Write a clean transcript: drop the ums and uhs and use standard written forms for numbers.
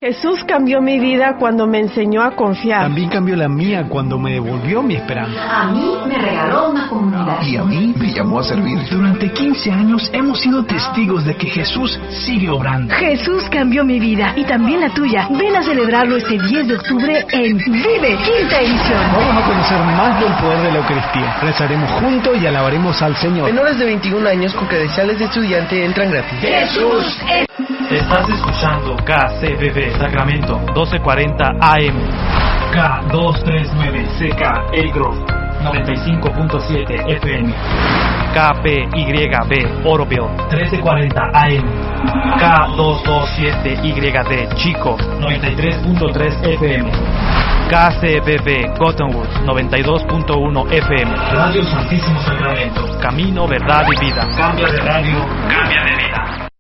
Jesús cambió mi vida cuando me enseñó a confiar. También cambió la mía cuando me devolvió mi esperanza. A mí me regaló una comunidad. Y a mí me llamó a servir. Durante 15 años hemos sido testigos de que Jesús sigue obrando. Jesús cambió mi vida y también la tuya. Ven a celebrarlo este 10 de octubre en Vive Quinta Edición. Vamos a conocer más del poder de la Eucaristía. Rezaremos juntos y alabaremos al Señor. Menores de 21 años con credenciales de estudiante entran gratis. Jesús es... Estás escuchando KCBB Sacramento 1240 AM, K239 CK El Grove 95.7 FM, KPYB Oroville 1340 AM, K227YD Chico 93.3 FM, KCBB Cottonwood 92.1 FM, Radio Santísimo Sacramento, Camino, Verdad y Vida. Cambia de radio, cambia de vida.